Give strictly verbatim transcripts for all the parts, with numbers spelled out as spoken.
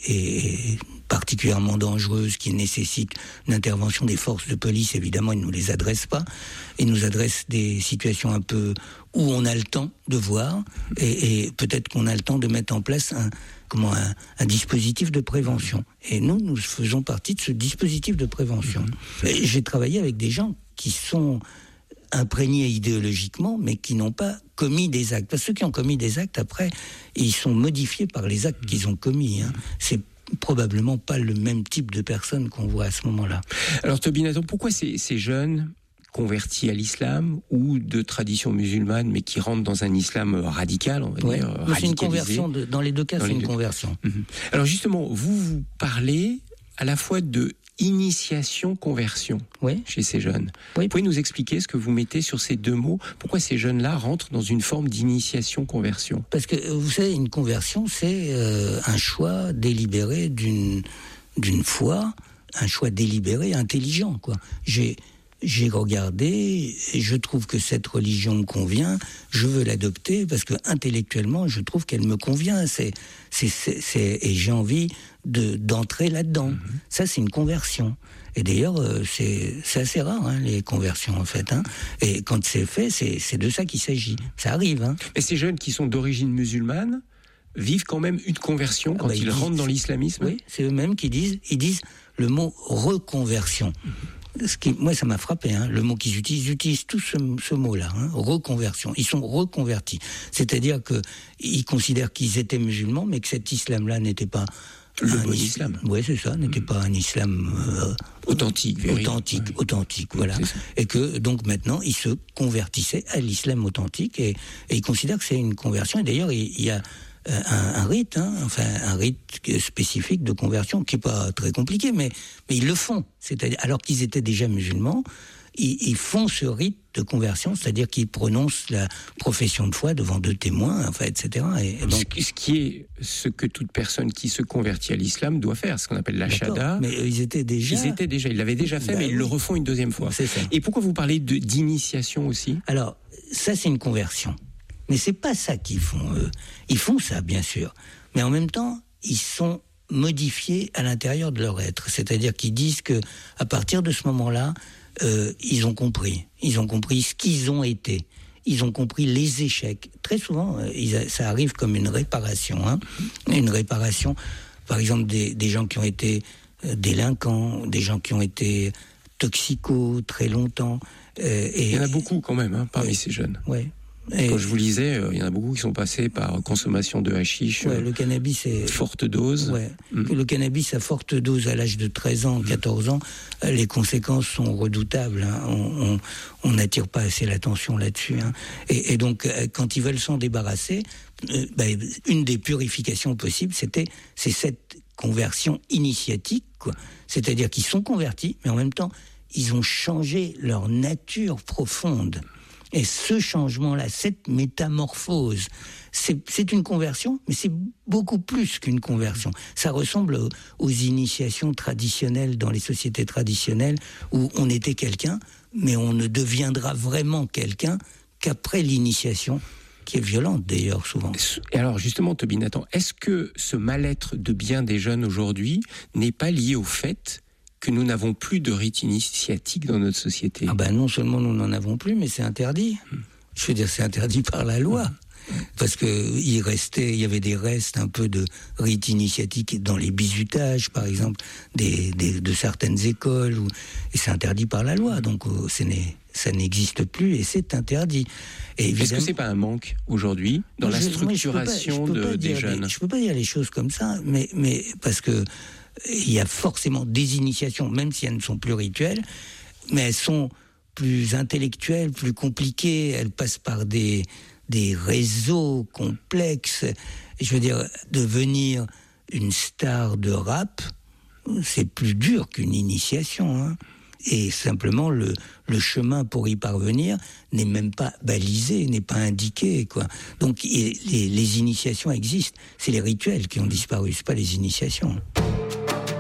est particulièrement dangereuse, qui nécessite l'intervention des forces de police, évidemment, ils ne nous les adressent pas. Ils nous adressent des situations un peu où on a le temps de voir, et, et peut-être qu'on a le temps de mettre en place un, comment, un, un dispositif de prévention. Et nous, nous faisons partie de ce dispositif de prévention. Et j'ai travaillé avec des gens qui sont imprégnés idéologiquement, mais qui n'ont pas commis des actes. Parce que ceux qui ont commis des actes, après, ils sont modifiés par les actes qu'ils ont commis. Hein. C'est probablement pas le même type de personnes qu'on voit à ce moment-là. Alors Toby Nathan, pourquoi ces, ces jeunes convertis à l'islam ou de tradition musulmane, mais qui rentrent dans un islam radical, on va ouais. dire, radicalisé. C'est une conversion, de, dans les deux cas, dans c'est une conversion. Cas. Alors justement, vous, vous parlez à la fois de initiation-conversion oui. chez ces jeunes. Oui. Vous pouvez nous expliquer ce que vous mettez sur ces deux mots? Pourquoi ces jeunes-là rentrent dans une forme d'initiation-conversion? Parce que, vous savez, une conversion, c'est euh, un choix délibéré d'une, d'une foi, un choix délibéré, intelligent, quoi. J'ai... J'ai regardé et je trouve que cette religion me convient, je veux l'adopter parce que intellectuellement je trouve qu'elle me convient, c'est, c'est, c'est, c'est, et j'ai envie de, d'entrer là-dedans. Mm-hmm. Ça c'est une conversion. Et d'ailleurs euh, c'est, c'est assez rare hein, les conversions en fait. Hein. Et quand c'est fait, c'est, c'est de ça qu'il s'agit. Ça arrive. Hein. Mais ces jeunes qui sont d'origine musulmane vivent quand même une conversion quand ah bah, ils, ils disent, rentrent dans l'islamisme. Oui, c'est eux-mêmes qui disent, ils disent le mot reconversion. Mm-hmm. Ce qui, moi, ça m'a frappé, hein, le mot qu'ils utilisent. Ils utilisent tout ce, ce mot-là, hein, reconversion. Ils sont reconvertis. C'est-à-dire qu'ils considèrent qu'ils étaient musulmans, mais que cet islam-là n'était pas... Le bon islam. islam. Oui, c'est ça, n'était mmh. pas un islam... Euh, authentique. Authentique, ouais. authentique, voilà. Et que, donc, maintenant, ils se convertissaient à l'islam authentique et, et ils considèrent que c'est une conversion. Et d'ailleurs, il, il y a... Un, un rite, hein, enfin un rite spécifique de conversion qui est pas très compliqué, mais mais ils le font. C'est-à-dire alors qu'ils étaient déjà musulmans, ils, ils font ce rite de conversion, c'est-à-dire qu'ils prononcent la profession de foi devant deux témoins, enfin, et cetera. Et, et donc ce qui est ce que toute personne qui se convertit à l'islam doit faire, ce qu'on appelle la shahada. Mais ils étaient déjà. Ils étaient déjà. Ils l'avaient déjà fait, bah, mais oui. Ils le refont une deuxième fois. C'est ça. Et pourquoi vous parlez de d'initiation aussi? Alors ça, c'est une conversion. Mais c'est pas ça qu'ils font, eux. Ils font ça, bien sûr. Mais en même temps, ils sont modifiés à l'intérieur de leur être. C'est-à-dire qu'ils disent que, à partir de ce moment-là, euh, ils ont compris. Ils ont compris ce qu'ils ont été. Ils ont compris les échecs. Très souvent, euh, ils, ça arrive comme une réparation, hein. Une réparation, par exemple, des, des gens qui ont été euh, délinquants, des gens qui ont été toxicos très longtemps. Euh, et, il y en a beaucoup quand même, hein, parmi ouais, ces jeunes. Ouais. Et quand je vous lisais, euh, il y en a beaucoup qui sont passés par consommation de hashish. Ouais, le cannabis est forte dose. Ouais. Mmh. Le cannabis à forte dose à l'âge de treize ans, quatorze ans, euh, les conséquences sont redoutables. Hein. On, on n'attire pas assez l'attention là-dessus. Hein. Et, et donc, euh, quand ils veulent s'en débarrasser, euh, bah, une des purifications possibles, c'était, c'est cette conversion initiatique, quoi. C'est-à-dire qu'ils sont convertis, mais en même temps, ils ont changé leur nature profonde. Et ce changement-là, cette métamorphose, c'est, c'est une conversion, mais c'est beaucoup plus qu'une conversion. Ça ressemble aux, aux initiations traditionnelles dans les sociétés traditionnelles où on était quelqu'un, mais on ne deviendra vraiment quelqu'un qu'après l'initiation, qui est violente d'ailleurs souvent. Et alors justement, Toby Nathan, est-ce que ce mal-être de bien des jeunes aujourd'hui n'est pas lié au fait que nous n'avons plus de rite initiatique dans notre société? Ah ben non seulement nous n'en avons plus, mais c'est interdit. Hum. Je veux dire, c'est interdit par la loi. Hum. Parce que il restait, il y avait des restes un peu de rite initiatique dans les bizutages, par exemple, des, des, de certaines écoles, où, et c'est interdit par la loi. Donc euh, ce n'est, ça n'existe plus et c'est interdit. Et est-ce que c'est pas un manque aujourd'hui dans la structuration moi, je, moi, je de, des jeunes? des, Je peux pas dire les choses comme ça, mais, mais parce que il y a forcément des initiations, même si elles ne sont plus rituelles, mais elles sont plus intellectuelles, plus compliquées, elles passent par des, des réseaux complexes. Je veux dire, devenir une star de rap, c'est plus dur qu'une initiation, hein. Et simplement, le, le chemin pour y parvenir n'est même pas balisé, n'est pas indiqué, quoi. Donc, les, les initiations existent. C'est les rituels qui ont disparu, c'est pas les initiations.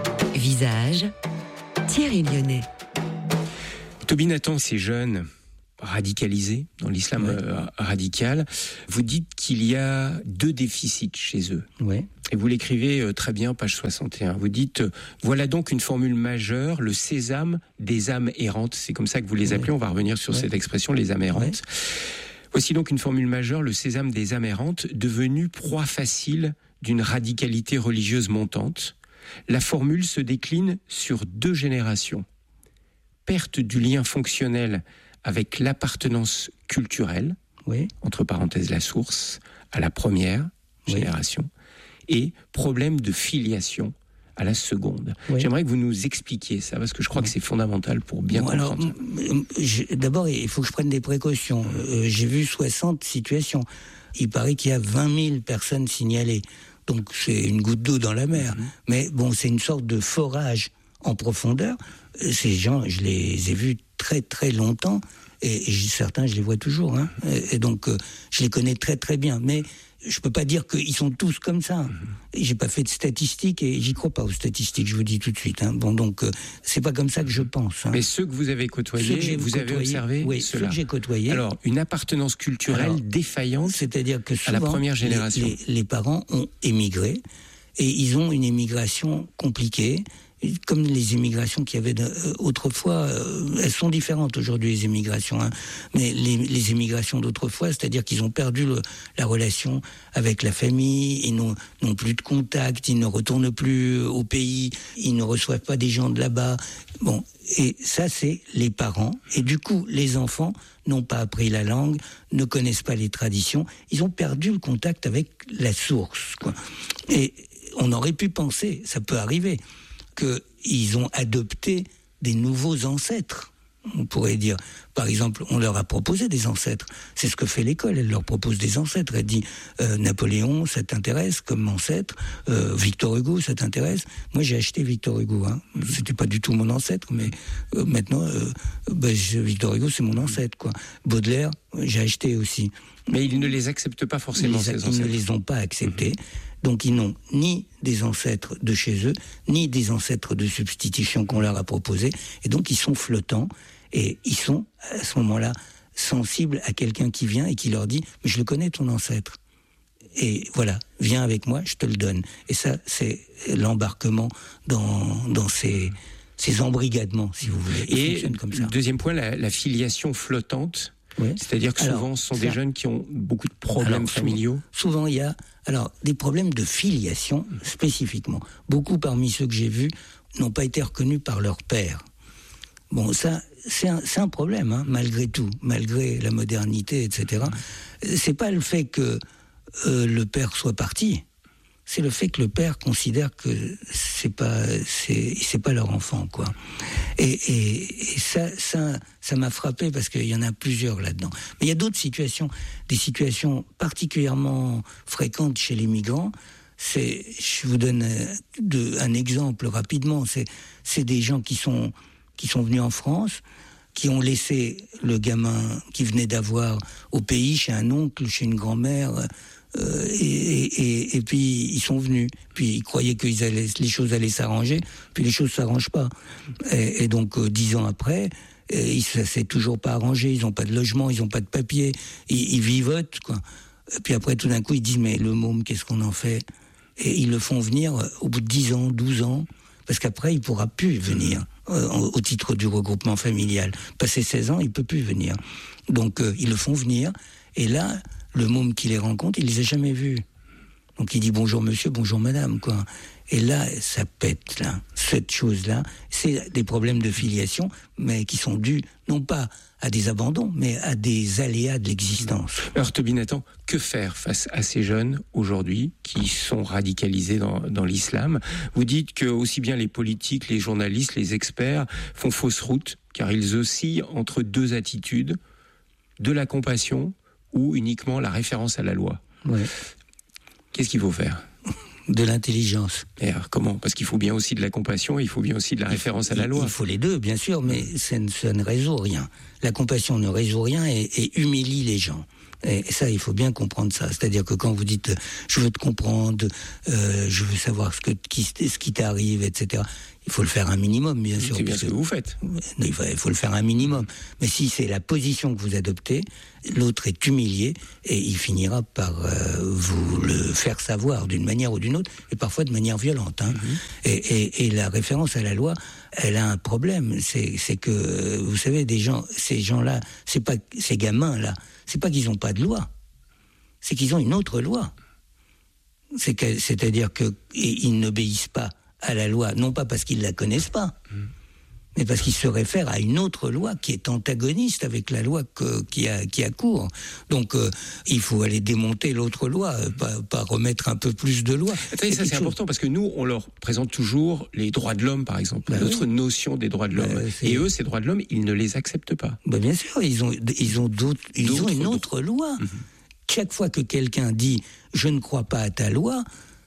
Visage, Thierry Lyonnais. Toby Nathan, ces jeunes radicalisés, dans l'islam ouais. euh, radical. Vous dites qu'il y a deux déficits chez eux. Ouais. Et vous l'écrivez euh, très bien, page soixante et un. Vous dites euh, « Voilà donc une formule majeure, le sésame des âmes errantes ». C'est comme ça que vous les appelez, ouais. On va revenir sur ouais. cette expression, les âmes errantes. Ouais. Voici donc une formule majeure, le sésame des âmes errantes, devenue proie facile d'une radicalité religieuse montante. La formule se décline sur deux générations. Perte du lien fonctionnel avec l'appartenance culturelle, oui. entre parenthèses la source, à la première oui. génération, et problème de filiation à la seconde. Oui. J'aimerais que vous nous expliquiez ça, parce que je crois oui. que c'est fondamental pour bien bon, comprendre. Alors, je, d'abord, il faut que je prenne des précautions. Euh, j'ai vu soixante situations. Il paraît qu'il y a vingt mille personnes signalées. Donc c'est une goutte d'eau dans la mer. Mmh. Mais bon, c'est une sorte de forage en profondeur. Ces gens, je les ai vus très très longtemps, et, et certains, je les vois toujours. Hein, et, et donc, euh, je les connais très très bien. Mais je peux pas dire qu'ils sont tous comme ça. Mmh. J'ai pas fait de statistiques et j'y crois pas aux statistiques, je vous dis tout de suite. Hein. Bon, donc euh, c'est pas comme ça que je pense. Hein. Mais ceux que vous avez côtoyés, vous côtoyé, avez observé oui, ceux-là. Ceux que j'ai côtoyés. Alors, une appartenance culturelle Alors, défaillante, c'est-à-dire que souvent, à la première génération. Les, les, les parents ont émigré et ils ont une émigration compliquée. Comme les immigrations qu'il y avait de, euh, autrefois, euh, elles sont différentes aujourd'hui, les immigrations, hein. Mais les, les immigrations d'autrefois, c'est-à-dire qu'ils ont perdu le, la relation avec la famille, ils n'ont, n'ont plus de contact, ils ne retournent plus au pays, ils ne reçoivent pas des gens de là-bas. Bon, et ça, c'est les parents. Et du coup, les enfants n'ont pas appris la langue, ne connaissent pas les traditions, ils ont perdu le contact avec la source, quoi. Et on aurait pu penser, ça peut arriver, qu'ils ont adopté des nouveaux ancêtres, on pourrait dire. Par exemple, on leur a proposé des ancêtres. C'est ce que fait l'école, elle leur propose des ancêtres. Elle dit, euh, Napoléon, ça t'intéresse comme ancêtre, euh, Victor Hugo, ça t'intéresse. Moi, j'ai acheté Victor Hugo. Hein. C'était pas du tout mon ancêtre, mais euh, maintenant, euh, bah, je, Victor Hugo, c'est mon ancêtre, quoi. Baudelaire, j'ai acheté aussi. Mais ils ne les acceptent pas forcément, ils, ces ancêtres. Ils ne les ont pas acceptés. Mmh. Donc ils n'ont ni des ancêtres de chez eux, ni des ancêtres de substitution qu'on leur a proposés. Et donc ils sont flottants et ils sont, à ce moment-là, sensibles à quelqu'un qui vient et qui leur dit « Mais je le connais, ton ancêtre. Et voilà, viens avec moi, je te le donne. » Et ça, c'est l'embarquement dans, dans ces, ces embrigadements, si vous voulez. Ils et comme ça. Deuxième point, la, la filiation flottante. Oui. C'est-à-dire que souvent, alors, ce sont ça, des jeunes qui ont beaucoup de problèmes alors, familiaux. Souvent, souvent, il y a alors, des problèmes de filiation, spécifiquement. Beaucoup parmi ceux que j'ai vus n'ont pas été reconnus par leur père. Bon, ça, c'est un, c'est un problème, hein, malgré tout, malgré la modernité, et cetera. C'est pas le fait que euh, le père soit parti, c'est le fait que le père considère que c'est pas, c'est, c'est pas leur enfant, quoi. Et, et, et ça, ça, ça m'a frappé parce qu'il y en a plusieurs là-dedans. Mais il y a d'autres situations, des situations particulièrement fréquentes chez les migrants. C'est, je vous donne de, un exemple rapidement. C'est, c'est des gens qui sont, qui sont venus en France, qui ont laissé le gamin qu'ils venaient d'avoir au pays, chez un oncle, chez une grand-mère. Euh, et, et, et puis ils sont venus, puis ils croyaient que ils allaient, les choses allaient s'arranger, puis les choses s'arrangent pas. Et, et donc euh, dix ans après, et ça s'est toujours pas arrangé. Ils ont pas de logement, ils ont pas de papier, ils, ils vivotent, quoi. Et puis après tout d'un coup ils disent mais le môme, qu'est-ce qu'on en fait? Et ils le font venir au bout de dix ans, douze ans, parce qu'après il pourra plus venir euh, au titre du regroupement familial. Passé seize ans, il peut plus venir. Donc euh, ils le font venir, et là le môme qui les rencontre, il les a jamais vus. Donc il dit bonjour monsieur, bonjour madame, quoi. Et là, ça pète, là. Cette chose-là, c'est des problèmes de filiation, mais qui sont dus, non pas à des abandons, mais à des aléas de l'existence. Heurtebis Nathan, que faire face à ces jeunes, aujourd'hui, qui sont radicalisés dans, dans l'islam? Vous dites que aussi bien les politiques, les journalistes, les experts font fausse route, car ils oscillent entre deux attitudes, de la compassion ou uniquement la référence à la loi. Ouais. Qu'est-ce qu'il faut faire? De l'intelligence. Et alors, comment? Parce qu'il faut bien aussi de la compassion, il faut bien aussi de la référence à la loi. Il faut les deux, bien sûr, mais ça ne, ça ne résout rien. La compassion ne résout rien et, et humilie les gens. Et ça, il faut bien comprendre ça. C'est-à-dire que quand vous dites « je veux te comprendre, euh, je veux savoir ce, que, qui, ce qui t'arrive, et cetera » Il faut le faire un minimum, bien sûr. C'est bien ce que vous faites. Il faut, il faut le faire un minimum. Mais si c'est la position que vous adoptez, l'autre est humilié et il finira par euh, vous le faire savoir d'une manière ou d'une autre, et parfois de manière violente. Hein. Mm-hmm. Et, et, et la référence à la loi, elle a un problème. C'est, c'est que, vous savez, des gens, ces gens-là, c'est pas, ces gamins-là, c'est pas qu'ils n'ont pas de loi, c'est qu'ils ont une autre loi. C'est que, c'est-à-dire qu'ils n'obéissent pas à la loi, non pas parce qu'ils la connaissent pas, mmh. mais parce qu'ils se réfèrent à une autre loi qui est antagoniste avec la loi que, qui, a, qui a cours. Donc, euh, il faut aller démonter l'autre loi, euh, pas, pas remettre un peu plus de loi. Attendez, ça c'est chose... important, parce que nous, on leur présente toujours les droits de l'homme, par exemple, bah notre oui. notion des droits de l'homme. Bah, et eux, ces droits de l'homme, ils ne les acceptent pas. Bah, bien sûr, ils ont, ils ont, d'autres, ils d'autres, ont une autre loi. Mmh. Chaque fois que quelqu'un dit « je ne crois pas à ta loi »,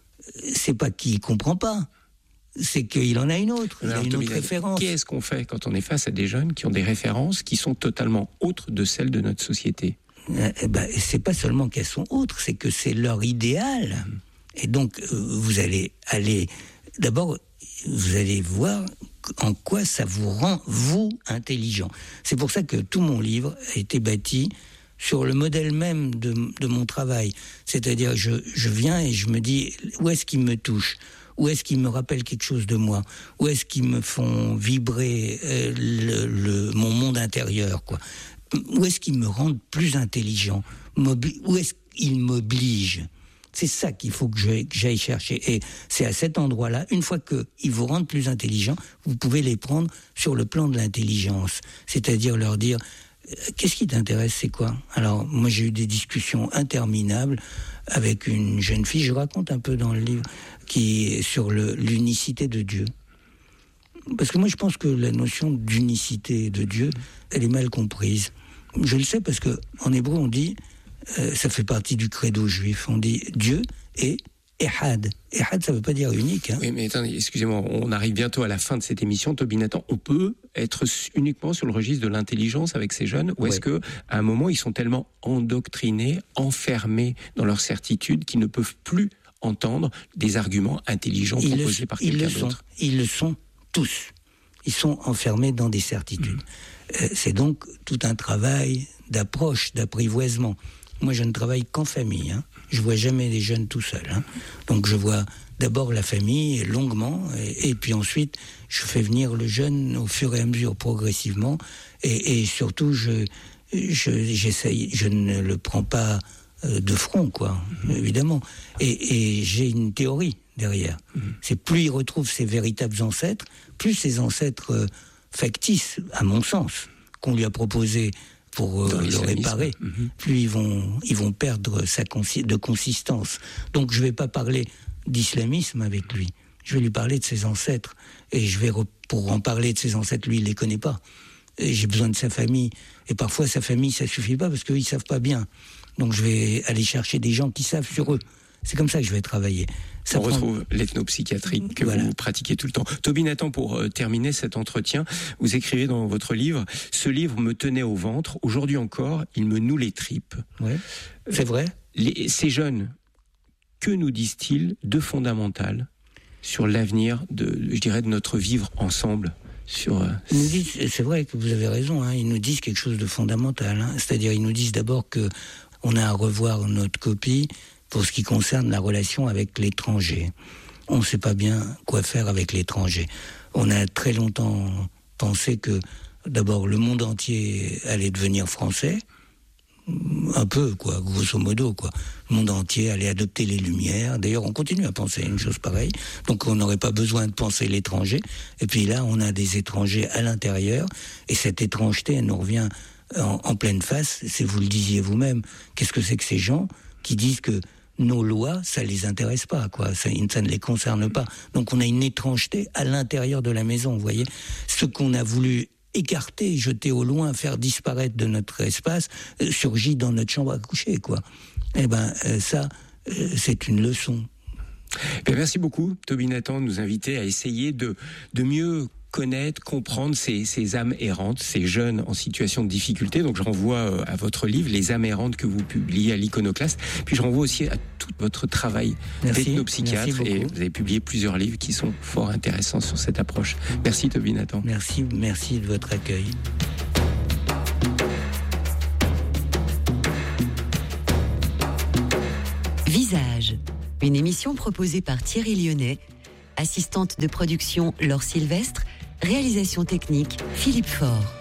c'est pas qu'il comprend pas. C'est qu'il en a une autre, il a une autre référence. Qu'est-ce qu'on fait quand on est face à des jeunes qui ont des références qui sont totalement autres de celles de notre société ? Eh ben, c'est pas seulement qu'elles sont autres, c'est que c'est leur idéal. Mmh. Et donc, euh, vous allez aller... D'abord, vous allez voir en quoi ça vous rend, vous, intelligent. C'est pour ça que tout mon livre a été bâti sur le modèle même de, de mon travail. C'est-à-dire, je, je viens et je me dis, où est-ce qu'il me touche ? Où est-ce qu'ils me rappellent quelque chose de moi ? Où est-ce qu'ils me font vibrer euh, le, le, mon monde intérieur, quoi ? Où est-ce qu'ils me rendent plus intelligent ? M'obli- Où est-ce qu'ils m'obligent ? C'est ça qu'il faut que, je, que j'aille chercher. Et c'est à cet endroit-là, une fois qu'ils vous rendent plus intelligent, vous pouvez les prendre sur le plan de l'intelligence. C'est-à-dire leur dire, euh, qu'est-ce qui t'intéresse, c'est quoi ? Alors, moi j'ai eu des discussions interminables avec une jeune fille, je raconte un peu dans le livre, qui est sur le, l'unicité de Dieu. Parce que moi, je pense que la notion d'unicité de Dieu, elle est mal comprise. Je le sais parce que en hébreu, on dit, euh, ça fait partie du credo juif, on dit Dieu est Ehad. Ehad, ça ne veut pas dire unique. Hein. Oui, mais attendez, excusez-moi, on arrive bientôt à la fin de cette émission. Toby Nathan, on peut être uniquement sur le registre de l'intelligence avec ces jeunes, ou est-ce ouais. que, à un moment, ils sont tellement endoctrinés, enfermés dans leur certitude qu'ils ne peuvent plus entendre des arguments intelligents ils proposés le, par quelqu'un ils d'autre. Sont, ils le sont tous. Ils sont enfermés dans des certitudes. Mmh. Euh, c'est donc tout un travail d'approche, d'apprivoisement. Moi, je ne travaille qu'en famille. Hein. Je vois jamais les jeunes tout seuls. Hein. Donc, je vois d'abord la famille longuement, et, et puis ensuite, je fais venir le jeune au fur et à mesure, progressivement, et, et surtout, je, je, j'essaye, je ne le prends pas de front, quoi, mmh. évidemment. Et, et j'ai une théorie derrière. Mmh. C'est plus il retrouve ses véritables ancêtres, plus ses ancêtres euh, factices, à mon sens, qu'on lui a proposé pour euh, le réparer, mmh. plus ils vont, ils vont perdre sa consi- de consistance. Donc je ne vais pas parler d'islamisme avec lui. Je vais lui parler de ses ancêtres. Et je vais, re- pour en parler de ses ancêtres, lui, il ne les connaît pas. Et j'ai besoin de sa famille. Et parfois, sa famille, ça ne suffit pas parce qu'ils ne savent pas bien. Donc je vais aller chercher des gens qui savent sur eux. C'est comme ça que je vais travailler. Ça On prend... retrouve l'ethnopsychiatrie que voilà. vous pratiquez tout le temps. Toby Nathan, pour euh, terminer cet entretien, vous écrivez dans votre livre « Ce livre me tenait au ventre. Aujourd'hui encore, il me noue les tripes. » Ouais, c'est vrai. Les, ces jeunes, que nous disent-ils de fondamental sur l'avenir de, je dirais, de notre vivre ensemble ? Sur, euh... Ils nous disent, c'est vrai que vous avez raison, hein, ils nous disent quelque chose de fondamental. Hein, c'est-à-dire, ils nous disent d'abord que on a à revoir notre copie pour ce qui concerne la relation avec l'étranger. On ne sait pas bien quoi faire avec l'étranger. On a très longtemps pensé que, d'abord, le monde entier allait devenir français, un peu, quoi, grosso modo, quoi. Le monde entier allait adopter les Lumières. D'ailleurs, on continue à penser une chose pareille. Donc, on n'aurait pas besoin de penser l'étranger. Et puis là, on a des étrangers à l'intérieur. Et cette étrangeté, elle nous revient en, en pleine face. C'est, vous le disiez vous-même, qu'est-ce que c'est que ces gens qui disent que nos lois, ça les intéresse pas, quoi. Ça, ça ne les concerne pas. Donc, on a une étrangeté à l'intérieur de la maison, vous voyez. Ce qu'on a voulu écarter, jeter au loin, faire disparaître de notre espace, euh, surgit dans notre chambre à coucher, quoi. Eh ben, euh, ça, euh, c'est une leçon. Bien, merci beaucoup, Toby Nathan, de nous inviter à essayer de, de mieux connaître, comprendre ces, ces âmes errantes, ces jeunes en situation de difficulté. Donc je renvoie à votre livre, Les âmes errantes, que vous publiez à l'Iconoclaste. Puis je renvoie aussi à tout votre travail d'ethnopsychiatre. Et vous avez publié plusieurs livres qui sont fort intéressants sur cette approche. Merci Toby Nathan. Merci, merci de votre accueil. Visage, une émission proposée par Thierry Lyonnais, assistante de production Laure Sylvestre, réalisation technique Philippe Faure.